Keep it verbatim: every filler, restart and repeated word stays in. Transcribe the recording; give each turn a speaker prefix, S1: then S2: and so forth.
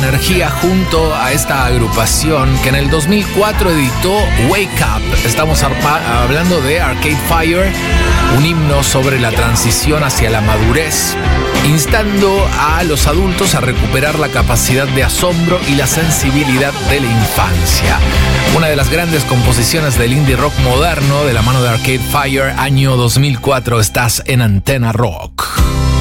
S1: energía junto a esta agrupación que en el dos mil cuatro editó Wake Up. Estamos hablando de Arcade Fire, un himno sobre la transición hacia la madurez, instando a los adultos a recuperar la capacidad de asombro y la sensibilidad de la infancia. Una de las grandes composiciones del indie rock moderno de la mano de Arcade Fire, año dos mil cuatro. Estás en Antena Rock.